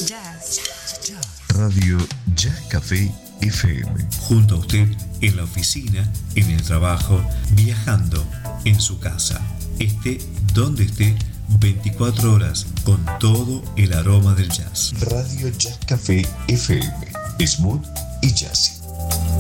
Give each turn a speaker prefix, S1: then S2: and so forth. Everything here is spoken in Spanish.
S1: Jazz.
S2: Radio Jazz Café FM.
S3: Junto a usted en la oficina, en el trabajo, viajando, en su casa. Esté donde esté, 24 horas con todo el aroma del jazz.
S2: Radio Jazz Café FM. Smooth y jazzy.